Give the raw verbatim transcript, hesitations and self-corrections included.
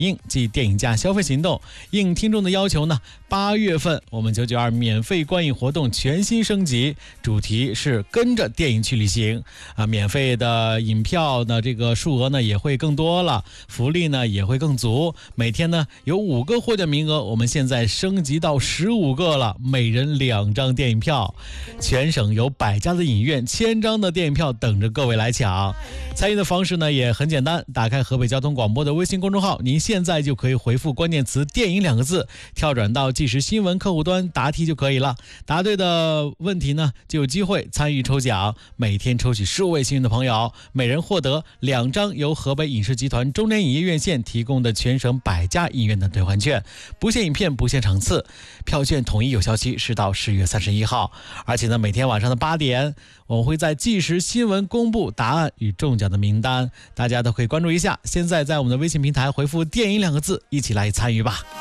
映暨电影价消费行动。应听众的要求呢，八月份我们九九二免费观影活动全新升级，主题是跟着电影去旅行啊，免费的影票呢，这个数额呢也会更多了，福利呢也会更足。每天呢有五个获奖名额，我们现在升级到十五个了，每人两张电影票。全省有百家的影院，千张的电影票等着各位来抢。参与的方式呢也很简单，打开河北交通广播的微信公众号，您现在就可以回复关键词电影两个字，跳转到即时新闻客户端答题就可以了。答对的问题呢就有机会参与抽奖，每天抽取十五位幸运的朋友，每人获得两张由河北影视集团中联影业院线提供的全省百家影院的兑换券，不限影片不限场次，票券统一有效期是到十月三十一号。而且呢每天晚上的八点，我们会在即时新闻公布答案与中奖的名单，大家都可以关注一下。现在在我们的微信平台回复电影两个字，一起来参与吧。